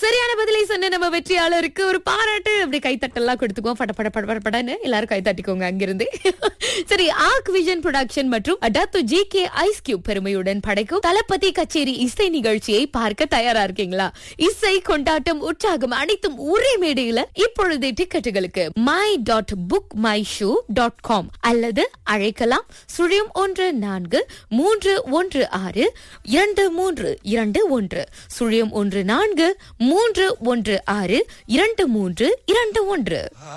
சரியான பதிலை சொன்ன நம்ம வெற்றியாளருக்கு ஒரு பாராட்டு. அப்படி கைத்தட்டெல்லாம் கொடுத்துக்குவோம். படன்னு எல்லாரும் கைத்தட்டிக்கோங்க அங்கிருந்து. சரி, ஆர்க் விஷன் புரொடக்ஷன் மற்றும் டத்து ஜி.கே. ஐஸ் கியூப் பெருமையுடன் படைக்கும் தளபதி கச்சேரி இசை நிகழ்ச்சியை பார்க்க தயாரா இருக்கீங்களா? இசை கொண்டாட்டம் உற்சாகம் அனைத்தும் ஒரே மேடையில. இப்பொழுது டிக்கெட்டுகளுக்கு my.bookmyshow.com அல்லது அழைக்கலாம் 0143162321 0143162321.